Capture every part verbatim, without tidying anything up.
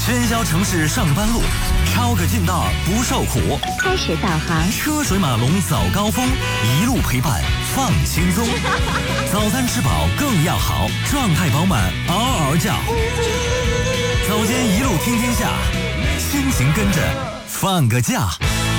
喧嚣城市上班路，抄个近道不受苦。 开始导航， 车水马龙早高峰，一路陪伴放轻松。早餐吃饱更要好，状态饱满嗷嗷叫。早间一路听天下，心情跟着放个假。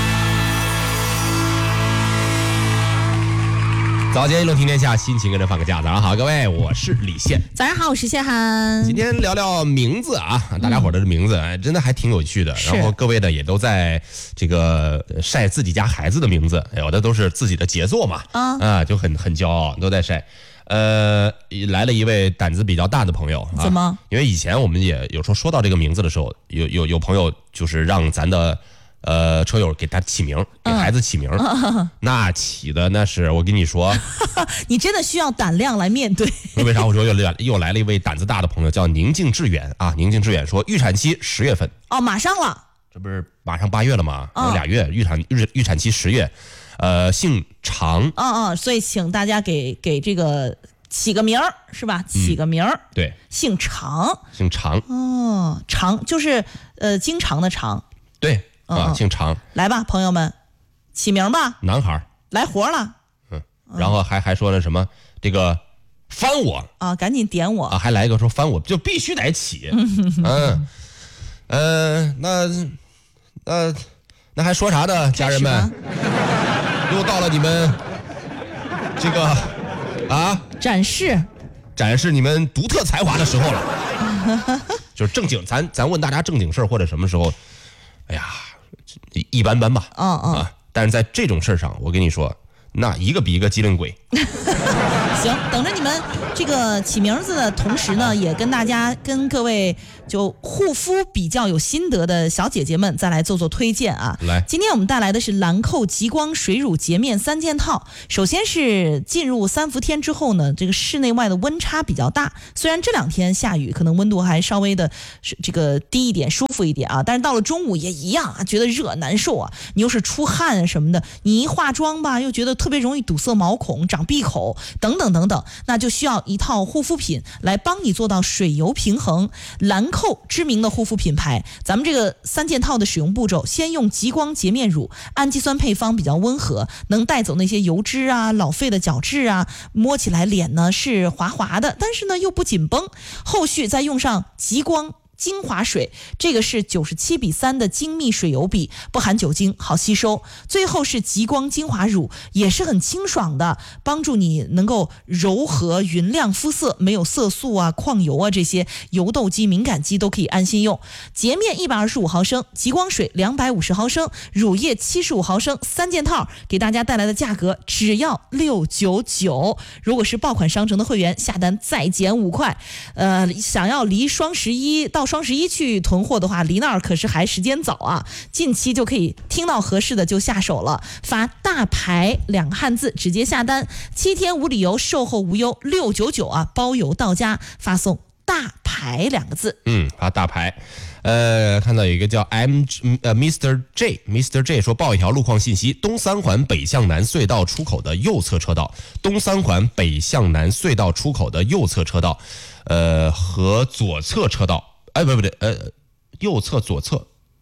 早间一路听天下，心情跟着放个假。早上好，各位，我是李现。 早上好，我是谢涵。 今天聊聊名字啊，大家伙的名字、嗯哎、真的还挺有趣的。然后各位呢也都在这个晒自己家孩子的名字，有的都是自己的杰作嘛，啊, 啊就很很骄傲，都在晒。呃，来了一位胆子比较大的朋友啊， 怎么？ 因为以前我们也有时候说到这个名字的时候，有有有朋友就是让咱的。呃，车友给他起名，给孩子起名，嗯、那起的那是我跟你说， 你真的需要胆量来面对。 为啥我说又来又来了一位胆子大的朋友，叫宁静致远啊？宁静致远说，预产期十月份哦，马上了， 这不是马上八月了吗？有俩月，预产预预产期十月，呃，姓常， 嗯嗯，所以请大家给给这个起个名儿是吧？起个名儿、嗯， 对， 姓常， 姓常， 哦，常就是呃经常的常， 对。啊，姓常， 来吧，朋友们，起名吧。 男孩来活了， 嗯，然后还还说了什么这个翻我啊，赶紧点我啊，还来一个说翻我就必须得起，嗯，呃，那那那还说啥呢，家人们？又到了你们这个啊展示展示你们独特才华的时候了，就是正经，咱咱问大家正经事儿或者什么时候，哎呀。一般般吧， 嗯嗯、 啊，但是在这种事上，我跟你说，那一个比一个机灵鬼。 行，等着你们这个起名字的同时呢，也跟大家跟各位就护肤比较有心得的小姐姐们再来做做推荐啊。 来， 今天我们带来的是兰蔻极光水乳洁面三件套。首先是进入三伏天之后呢，这个室内外的温差比较大，虽然这两天下雨，可能温度还稍微的这个低一点，舒服一点啊，但是到了中午也一样啊，觉得热难受啊。你又是出汗什么的，你一化妆吧，又觉得特别容易堵塞毛孔、长闭口等等等等，那就需要一套护肤品来帮你做到水油平衡。兰蔻知名的护肤品牌，咱们这个三件套的使用步骤，先用极光洁面乳，氨基酸配方比较温和，能带走那些油脂啊、老废的角质啊，摸起来脸呢是滑滑的，但是呢又不紧绷。后续再用上极光精华水，这个是九十七比三的精密水油比，不含酒精，好吸收。最后是极光精华乳，也是很清爽的，帮助你能够柔和匀亮肤色，没有色素啊、矿油啊这些油痘肌、敏感肌都可以安心用。洁面一百二十五毫升，极光水两百五十毫升，乳液七十五毫升，三件套给大家带来的价格只要六百九十九。如果是爆款商城的会员，下单再减五块。呃，想要离双十一到双十一去囤货的话，离那儿可是还时间早啊，近期就可以听到合适的就下手了，发大牌两个汉字直接下单，七天无理由，售后无忧，六百九十九啊，包邮到家，发送大牌两个字。 嗯，发大牌。呃，看到有一个叫 M 呃 Mister J Mister J 说，报一条路况信息：东三环北向南隧道出口的右侧车道，东三环北向南隧道出口的右侧车道，呃和左侧车道。哎，不不对，呃，右侧、左侧，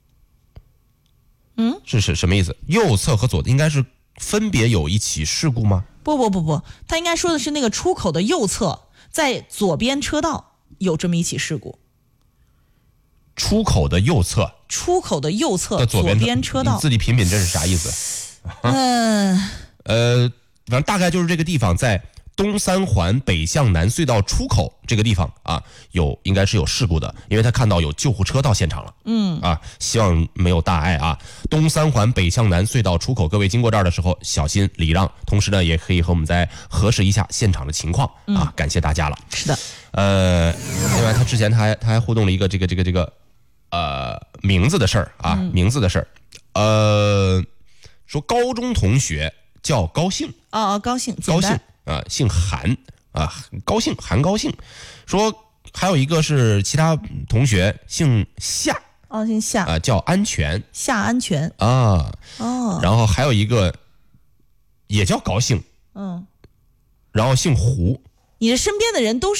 嗯， 是是什么意思？右侧和左应该是分别有一起事故吗？ 不不不不，他应该说的是那个出口的右侧，在左边车道有这么一起事故。 出口的右侧， 出口的右侧， 左边, 左边车道， 你自己品品这是啥意思？ 嗯、呃， 呃，反正大概就是这个地方在。东三环北向南隧道出口这个地方啊，有应该是有事故的，因为他看到有救护车到现场了。 嗯啊，希望没有大碍啊。东三环北向南隧道出口，各位经过这儿的时候小心礼让，同时呢也可以和我们再核实一下现场的情况啊。 嗯、 感谢大家了。 是的。 呃，另外他之前他还他还互动了一个这个这个这个呃名字的事儿啊， 嗯、 名字的事儿。呃，说高中同学叫高兴。 哦哦，高兴， 高兴。啊，姓韩啊，高兴，韩高兴。说还有一个是其他同学姓夏， 哦，姓夏啊，叫安全， 夏安全啊， 哦， 然后还有一个也叫高兴， 嗯， 然后姓胡。 你的身边的人都是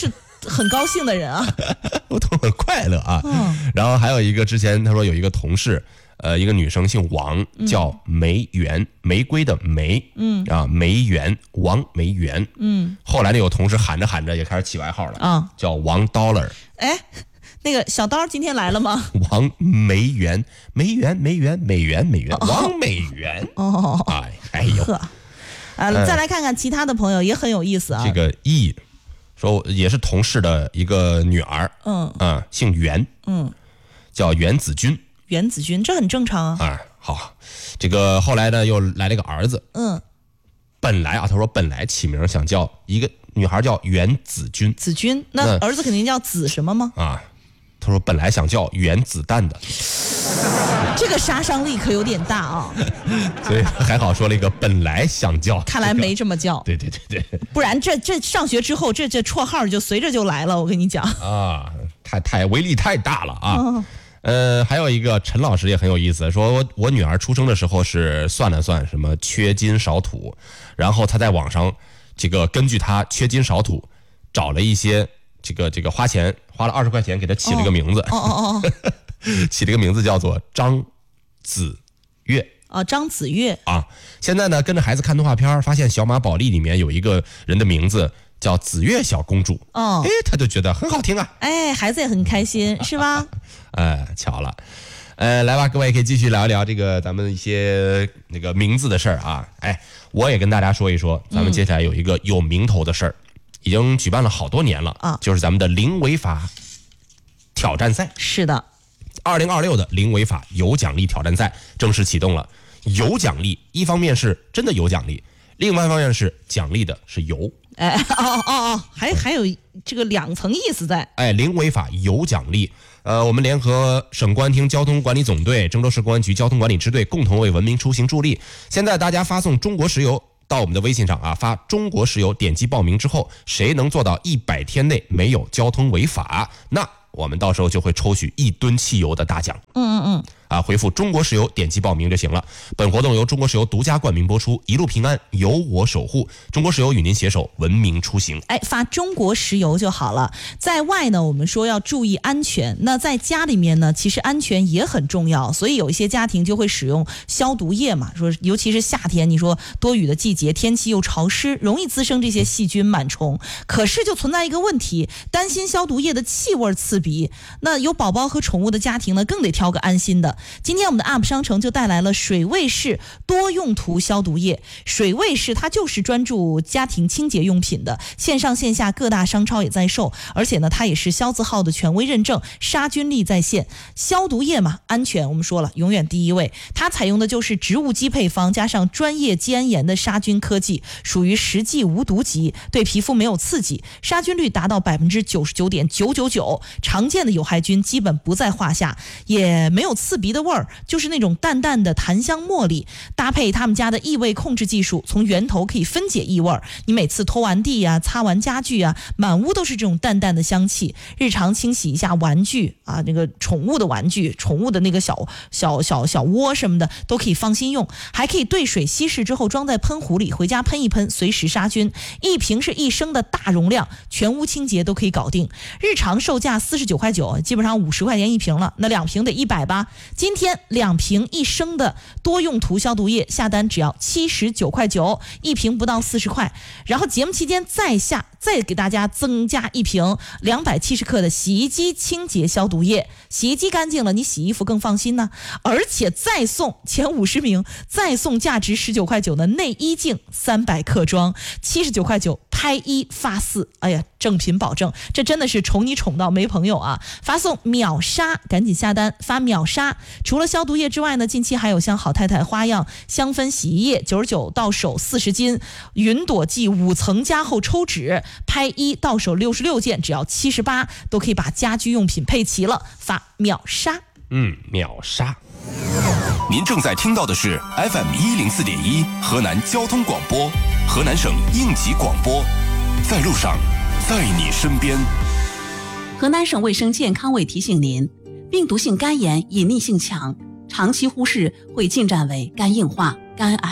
很高兴的人啊， 我都很快乐啊。 嗯、 然后还有一个之前他说有一个同事，呃，一个女生姓王，叫梅园，玫瑰的玫，嗯啊，梅园，王梅园，嗯。后来呢，有同事喊着喊着也开始起外号了啊，叫王 dollar。 哎，那个小刀今天来了吗？ 王梅园，梅园，梅园，美元，美元，王美元。哦，哎，哎呦， 啊，呃、再来看看其他的朋友也很有意思啊。 这个 E 说也是同事的一个女儿，嗯啊，姓袁，嗯，叫袁子君。 袁子君，这很正常啊。 啊，好，这个后来呢又来了一个儿子，嗯，本来啊，他说本来起名想叫一个女孩叫袁子君， 子君，那儿子肯定叫子什么吗？ 啊，他说本来想叫原子弹的， 这个杀伤力可有点大啊。 所以还好说了一个本来想叫， 看来没这么叫。 对对对对， 不然这这上学之后，这这绰号就随着就来了。我跟你讲啊，太太威力太大了啊。哦呃，还有一个陈老师也很有意思，说我我女儿出生的时候是算了算什么缺金少土，然后她在网上这个根据她缺金少土找了一些这个这个花钱花了二十块钱给她起了一个名字，哦哦哦，起了一个名字叫做张子月啊，张子月啊。现在呢跟着孩子看动画片，发现小马宝莉里面有一个人的名字叫紫月小公主，哦，哎，他就觉得很好听啊， 哎，孩子也很开心，是吧？ 哎，巧了，呃，来吧，各位可以继续聊一聊这个咱们一些那个名字的事儿啊。哎，我也跟大家说一说，咱们接下来有一个有名头的事儿，嗯、已经举办了好多年了啊，就是咱们的零违法挑战赛。 是的， 二零二六的零违法有奖励挑战赛正式启动了。有奖励，一方面是真的有奖励，另外一方面是奖励的是油。 哎哦哦哦，还还有这个两层意思在。 哎，零违法有奖励。呃，我们联合省公安厅交通管理总队、郑州市公安局交通管理支队共同为文明出行助力。现在大家发送中国石油到我们的微信上啊，发中国石油，点击报名之后，谁能做到一百天内没有交通违法，那我们到时候就会抽取一吨汽油的大奖。嗯嗯嗯。啊，回复中国石油点击报名就行了。本活动由中国石油独家冠名播出，一路平安，由我守护。中国石油与您携手文明出行。 哎，发中国石油就好了。在外呢，我们说要注意安全。那在家里面呢，其实安全也很重要。所以有一些家庭就会使用消毒液嘛，说尤其是夏天，你说多雨的季节，天气又潮湿，容易滋生这些细菌螨虫。可是就存在一个问题，担心消毒液的气味刺鼻。那有宝宝和宠物的家庭呢，更得挑个安心的。今天我们的 U P 商城就带来了水卫士多用途消毒液。水卫士它就是专注家庭清洁用品的，线上线下各大商超也在售，而且呢它也是消字号的权威认证，杀菌力在线。消毒液嘛，安全我们说了永远第一位，它采用的就是植物基配方加上专业基安盐的杀菌科技，属于实际无毒级，对皮肤没有刺激，杀菌率达到 百分之九十九点九九九， 常见的有害菌基本不在话下，也没有刺鼻的味儿，就是那种淡淡的檀香茉莉，搭配他们家的异味控制技术，从源头可以分解异味。你每次拖完地啊，擦完家具啊，满屋都是这种淡淡的香气。日常清洗一下玩具啊，那个宠物的玩具，宠物的那个小小小小窝什么的都可以放心用，还可以兑水稀释之后装在喷壶里，回家喷一喷，随时杀菌。一瓶是一升的大容量，全屋清洁都可以搞定。日常售价四十九块九，基本上五十块钱一瓶了，那两瓶得一百吧。今天两瓶一升的多用途消毒液下单只要七十九块九，一瓶不到四十块。然后节目期间再下再给大家增加一瓶两百七十克的洗衣机清洁消毒液，洗衣机干净了，你洗衣服更放心呢。而且再送前五十名再送价值十九块九的内衣镜三百克装，七十九块九拍一发四，哎呀，正品保证，这真的是宠你宠到没朋友啊！发送秒杀，赶紧下单，发秒杀。除了消毒液之外呢，近期还有像好太太花样香氛洗衣液九十九到手四十斤，云朵记五层加厚抽纸拍一到手六十六件，只要七十八，都可以把家居用品配齐了，发秒杀。 嗯，秒杀。 您正在听到的是 F M 一零四点一河南交通广播，河南省应急广播，在路上，在你身边。 河南省卫生健康委提醒您，病毒性肝炎隐匿性强，长期忽视会进展为肝硬化、肝癌。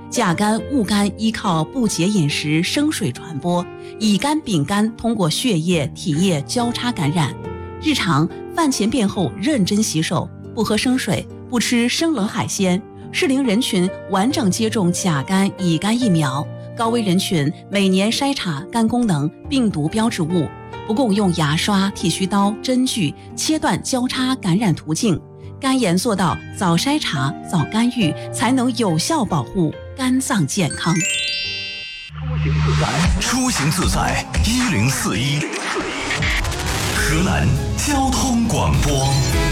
甲肝、戊肝依靠不洁饮食、生水传播，乙肝、丙肝通过血液、体液交叉感染。日常饭前便后认真洗手，不喝生水，不吃生冷海鲜。适龄人群完整接种甲肝、乙肝疫苗，高危人群每年筛查肝功能、病毒标志物，不共用牙刷、剃须刀、针具，切断交叉感染途径。肝炎做到早筛查、早干预，才能有效保护肝脏健康。 出行自在一零四一，河南交通广播。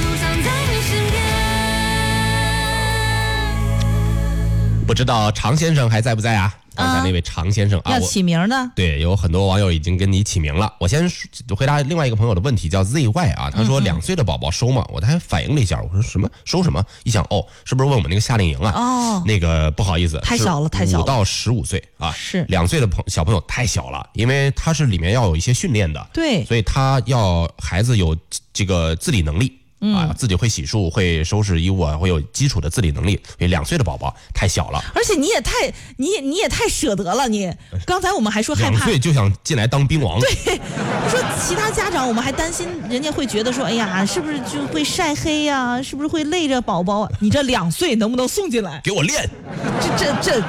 不知道常先生还在不在啊？刚才那位常先生啊， 要起名呢？ 对，有很多网友已经跟你起名了。我先回答另外一个朋友的问题，叫 Z Y 啊，他说两岁的宝宝收吗？我还反应了一下，我说什么收什么？一想哦，是不是问我们那个夏令营啊？ 哦， 那个不好意思， 太小了，太小了， 五到十五岁啊， 是两岁的朋小朋友太小了，因为他是里面要有一些训练的， 对， 所以他要孩子有这个自理能力。啊，自己会洗漱，会收拾衣物啊，会有基础的自理能力。所以两岁的宝宝太小了， 而且你也太你也你也太舍得了。你刚才我们还说害怕， 两岁就想进来当兵王。 对，我说其他家长我们还担心人家会觉得说，哎呀，是不是就会晒黑呀、啊？是不是会累着宝宝？你这两岁能不能送进来？ 给我练。 这这这。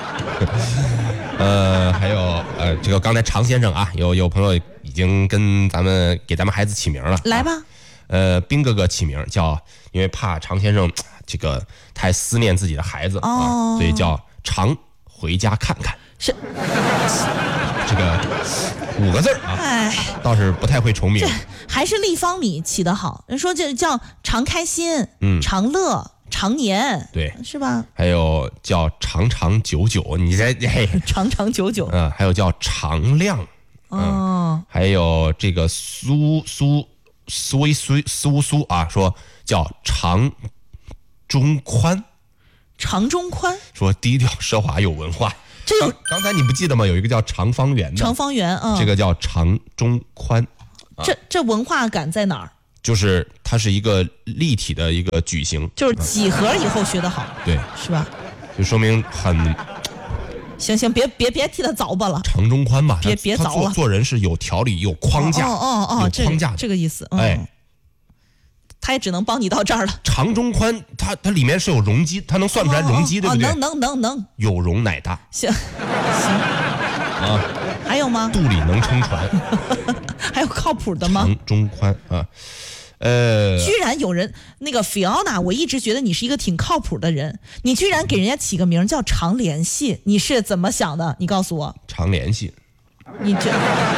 呃，还有呃，这个刚才常先生啊，有有朋友已经跟咱们给咱们孩子起名了， 来吧。 啊呃，兵哥哥起名叫，因为怕常先生这个太思念自己的孩子、 哦、 啊，所以叫常回家看看。 是这个五个字啊， 哎， 倒是不太会重名。 还是立方米起得好，人说这叫常开心， 嗯， 常乐，常年， 对， 是吧？ 还有叫长长久久，你这嘿， 长长久久， 嗯、呃，还有叫常亮，嗯、 哦， 还有这个苏苏。苏一苏苏苏啊，说叫长中宽， 长中宽， 说低调奢华有文化。 这有刚才你不记得吗？有一个叫长方圆的， 长方圆啊、嗯， 这个叫长中宽。 啊、这这文化感在哪儿？ 就是它是一个立体的一个矩形， 就是几何以后学得好， 对， 是吧？ 就说明很。 行行，别别别替他凿吧了， 长中宽吧， 别别凿了。 做人是有条理、有框架， 哦哦哦， 有框架、 这个，这个意思。嗯、 哎， 他也只能帮你到这儿了。 长中宽，它它里面是有容积，它能算出来容积， 哦、 对不对？ 能能能能， 有容乃大。 行行啊， 还有吗？ 肚里能撑船。 还有靠谱的吗？ 长中宽啊。呃， 居然有人那个 Fiona， 我一直觉得你是一个挺靠谱的人，你居然给人家起个名叫常联系，你是怎么想的？你告诉我。 常联系， 你这，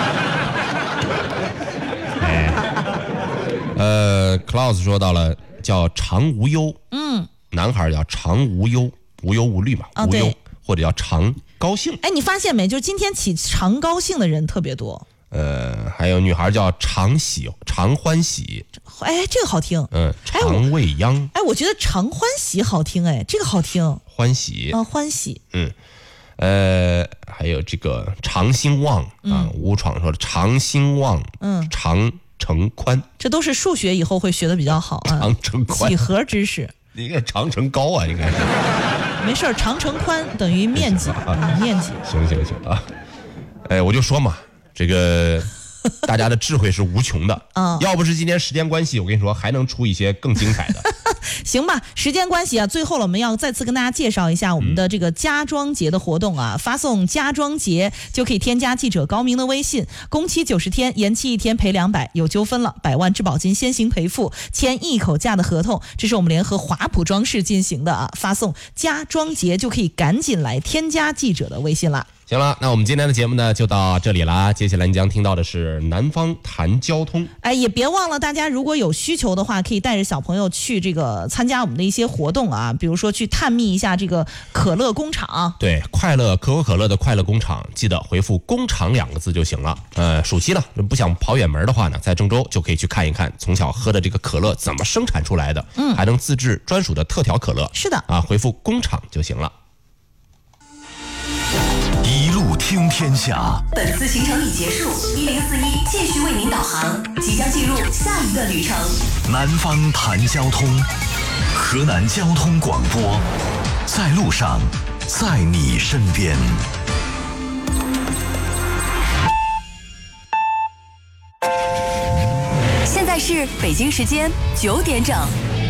哎，呃 ，Klaus 说到了叫常无忧， 嗯， 男孩叫常无忧，无忧无虑嘛， 啊、 无忧， 对， 或者叫常高兴。 哎，你发现没？就是今天起常高兴的人特别多。 呃，还有女孩叫常喜、常欢喜， 哎，这个好听。 嗯，常未央。 哎，我觉得常欢喜好听，哎，这个好听。 欢喜啊、呃，欢喜。 嗯，呃，还有这个常兴旺啊，吴闯说的常兴旺， 嗯， 常成宽， 这都是数学以后会学的比较好啊。 常成宽， 几何知识。 应该长乘高啊，应该是。 没事，长乘宽等于面积啊、嗯，面积。 行行行啊，哎，我就说嘛。这个大家的智慧是无穷的， 嗯， 要不是今天时间关系，我跟你说还能出一些更精彩的。 行吧，时间关系啊，最后了我们要再次跟大家介绍一下我们的这个家装节的活动啊，嗯、发送家装节就可以添加记者高明的微信，工期九十天，延期一天赔两百，有纠纷了百万质保金先行赔付，签一口价的合同，这是我们联合华普装饰进行的啊，发送家装节就可以赶紧来添加记者的微信了。 行了，那我们今天的节目呢就到这里啦。接下来你将听到的是南方谈交通。 哎，也别忘了，大家如果有需求的话，可以带着小朋友去这个参加我们的一些活动啊，比如说去探秘一下这个可乐工厂。 对，快乐可口可乐的快乐工厂，记得回复“工厂”两个字就行了。呃，暑期了，不想跑远门的话呢，在郑州就可以去看一看从小喝的这个可乐怎么生产出来的，嗯，还能自制专属的特调可乐。 是的， 啊，回复“工厂”就行了。 一路听天下， 本次行程已结束，一零四一继续为您导航，即将进入下一个旅程。 南方谈交通，河南交通广播，在路上在你身边。 现在是北京时间九点整。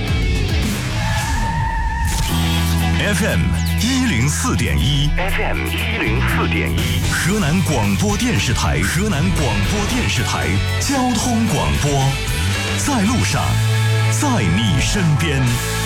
F M 一零四点一 ，F M 一零四点一，河南广播电视台，河南广播电视台交通广播，在路上，在你身边。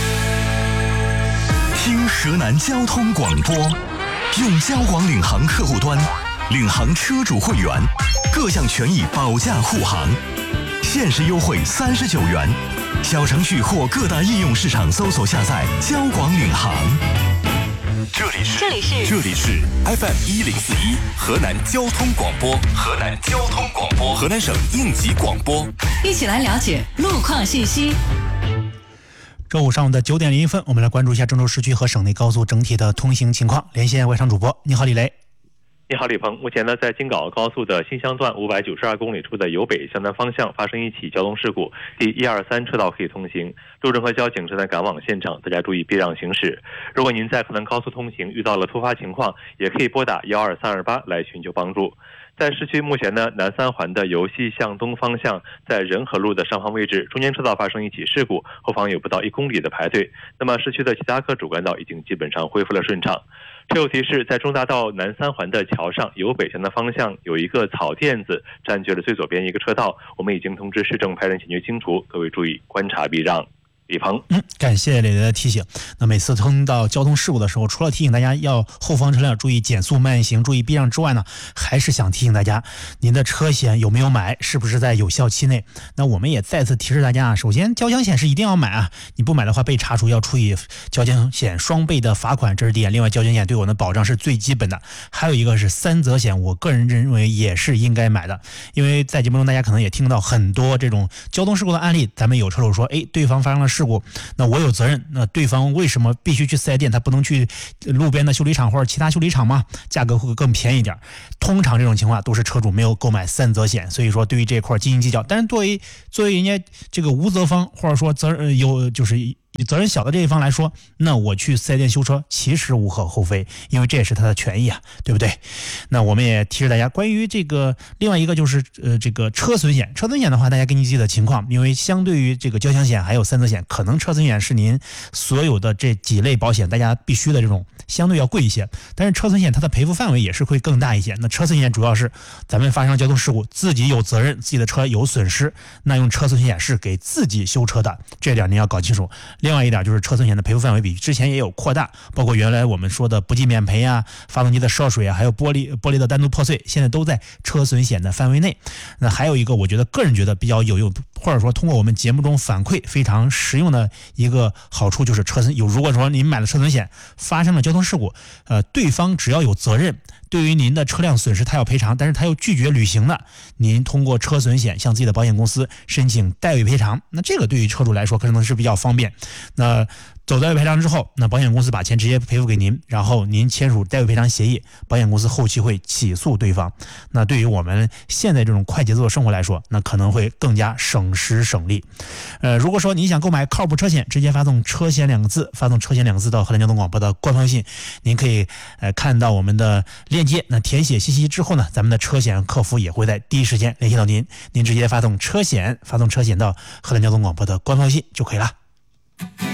听河南交通广播，用交广领航客户端，领航车主会员，各项权益保驾护航，限时优惠三十九元。小程序或各大应用市场搜索下载交广领航。 这里是这里是这里是 F M 一零四一河南交通广播，河南交通广播，河南省应急广播。 一起来了解路况信息。 周五上午的九点零一分，我们来关注一下郑州市区和省内高速整体的通行情况。连线外场主播，你好，李雷。 你好，李鹏。目前呢，在京港澳高速的新乡段五百九十二公里处的由北向南方向发生一起交通事故，第一二三车道可以通行，路政和交警正在赶往现场，大家注意避让行驶。如果您在河南高速通行遇到了突发情况，也可以拨打幺二三二八来寻求帮助。在市区目前呢，南三环的由西向东方向，在仁和路的上方位置，中间车道发生一起事故，后方有不到一公里的排队。那么市区的其他各主干道已经基本上恢复了顺畅。车友提示，在中大道南三环的桥上，由北向南方向有一个草垫子占据了最左边一个车道，我们已经通知市政派人解决清除，各位注意观察避让。李鹏， 嗯，感谢磊磊的提醒。那每次碰到交通事故的时候，除了提醒大家要后方车辆注意减速慢行、注意避让之外呢，还是想提醒大家，您的车险有没有买，是不是在有效期内？那我们也再次提示大家啊，首先交强险是一定要买啊，你不买的话被查处要处以交强险双倍的罚款，这是第一点。另外，交强险对我们的保障是最基本的。还有一个是三责险，我个人认为也是应该买的，因为在节目中大家可能也听到很多这种交通事故的案例，咱们有车主说，哎，对方发生了事故，那我有责任，那对方为什么必须去四 S 店，他不能去路边的修理厂或者其他修理厂吗？价格会更便宜一点。通常这种情况都是车主没有购买三责险，所以说对于这一块斤斤计较。但是作为作为人家这个无责方，或者说责任有就是责任小的这一方来说，那我去四 S 店修车其实无可厚非，因为这也是他的权益啊，对不对？那我们也提示大家，关于这个另外一个就是呃这个车损险，车损险的话，大家根据自己的情况，因为相对于这个交强险还有三责险，可能车损险是您所有的这几类保险大家必须的这种相对要贵一些，但是车损险它的赔付范围也是会更大一些。那车损险主要是咱们发生交通事故，自己有责任，自己的车有损失，那用车损险是给自己修车的，这点您要搞清楚。另外一点就是车损险的赔付范围比之前也有扩大，包括原来我们说的不计免赔啊、发动机的涉水啊，还有玻璃玻璃的单独破碎，现在都在车损险的范围内。那还有一个我觉得个人觉得比较有用，或者说通过我们节目中反馈非常实用的一个好处，就是车损有如果说您买了车损险发生了交通事故，呃，对方只要有责任，对于您的车辆损失他要赔偿，但是他又拒绝履行的，您通过车损险向自己的保险公司申请代位赔偿，那这个对于车主来说可能是比较方便。那走代位赔偿之后，那保险公司把钱直接赔付给您，然后您签署代位赔偿协议，保险公司后期会起诉对方。那对于我们现在这种快节奏的生活来说，那可能会更加省时省力。呃，如果说你想购买靠谱车险，直接发送车险两个字，发送车险两个字到河南交通广播的官方信，您可以呃看到我们的链接，那填写信息之后呢，咱们的车险客服也会在第一时间联系到您，您直接发送车险，发送车险到河南交通广播的官方信就可以了。